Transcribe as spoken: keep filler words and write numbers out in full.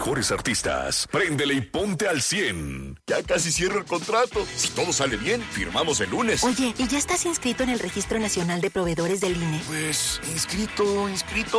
mejores artistas. Préndele y ponte al cien. Ya casi cierro el contrato. Si todo sale bien, firmamos el lunes. Oye, ¿y ya estás inscrito en el Registro Nacional de Proveedores del I N E? Pues, inscrito, inscrito.